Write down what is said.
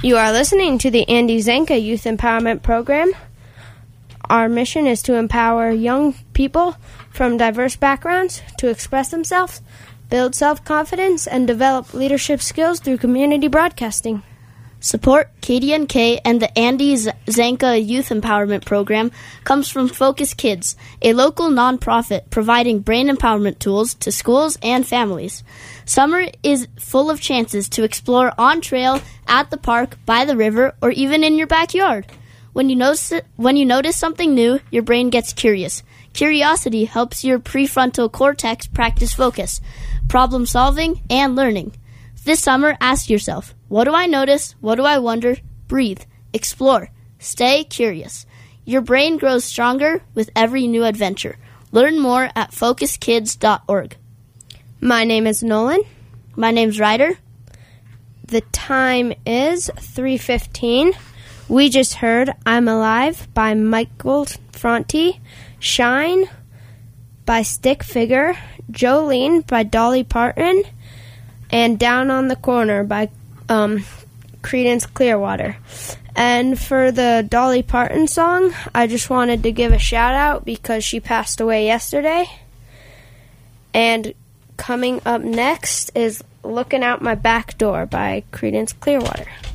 You are listening to the Andy Zanka Youth Empowerment Program. Our mission is to empower young people from diverse backgrounds to express themselves, build self-confidence, and develop leadership skills through community broadcasting. Support KDNK and the Andy Zanka Youth Empowerment Program comes from Focus Kids, a local nonprofit providing brain empowerment tools to schools and families. Summer is full of chances to explore on trail, at the park, by the river, or even in your backyard. When you notice something new, your brain gets curious. Curiosity helps your prefrontal cortex practice focus, problem solving, and learning. This summer, ask yourself, what do I notice? What do I wonder? Breathe. Explore. Stay curious. Your brain grows stronger with every new adventure. Learn more at focuskids.org. My name is Nolan. My name's Ryder. The time is 3:15. We just heard I'm Alive by Michael Franti, Shine by Stick Figure, Jolene by Dolly Parton, and Down on the Corner by Creedence Clearwater. And for the Dolly Parton song, I just wanted to give a shout out because she passed away yesterday. And coming up next is Looking Out My Back Door by Creedence Clearwater.